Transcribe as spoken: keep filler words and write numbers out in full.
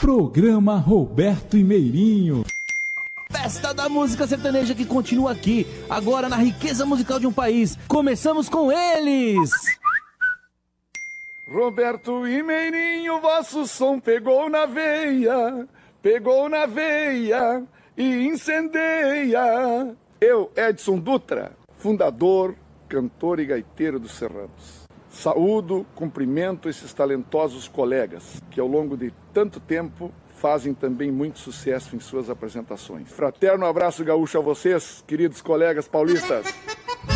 Programa Roberto e Meirinho. Festa da música sertaneja que continua aqui, agora na riqueza musical de um país. Começamos com eles! Roberto e Meirinho, vosso som pegou na veia, pegou na veia e incendeia. Eu, Edson Dutra, fundador, cantor e gaiteiro dos Serranos. Saúdo, cumprimento esses talentosos colegas que ao longo de tanto tempo fazem também muito sucesso em suas apresentações. Fraterno abraço gaúcho a vocês, queridos colegas paulistas.